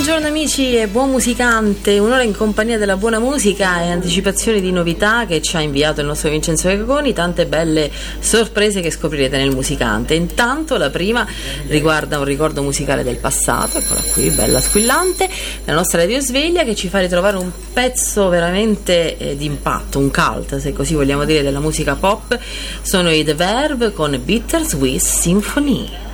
Buongiorno amici e buon musicante, un'ora in compagnia della buona musica e anticipazioni di novità che ci ha inviato il nostro Vincenzo Cagoni, tante belle sorprese che scoprirete nel musicante. Intanto la prima riguarda un ricordo musicale del passato, eccola qui, bella squillante, la nostra radio sveglia che ci fa ritrovare un pezzo veramente d'impatto, un cult se così vogliamo dire della musica pop. Sono i The Verve con Bittersweet Symphony.